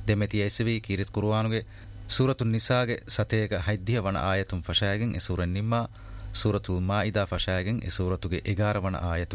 දෙමෙති ඇසවි කීරිත් කුර්ආනුගේ සූරතුන් නිසාගේ සතේක හයිද්දිය වන ආයතුන් ෆෂායගෙන් ඒ සූරන් නිම්මා සූරතුල් මායිදා ෆෂායගෙන් ඒ සූරතුගේ 11 වන ආයතු